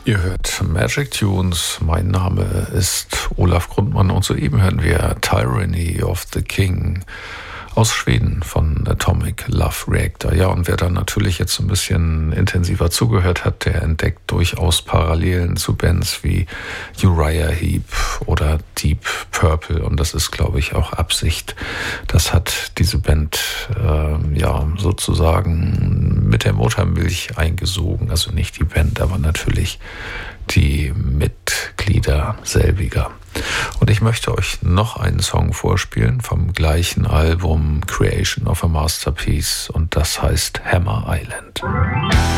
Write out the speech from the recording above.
Ihr hört Magic Tunes. Mein Name ist Olaf Grundmann und soeben hören wir Tyranny of the King aus Schweden von Atomic Love Reactor. Ja, und wer dann natürlich jetzt ein bisschen intensiver zugehört hat, der entdeckt durchaus Parallelen zu Bands wie Uriah Heep oder Deep Purple. Und das ist, glaube ich, auch Absicht. Das hat diese Band sozusagen mit der Muttermilch eingesogen. Also nicht die Band, aber natürlich die Mitglieder selbiger. Und ich möchte euch noch einen Song vorspielen vom gleichen Album Creation of a Masterpiece und das heißt Hammer Island.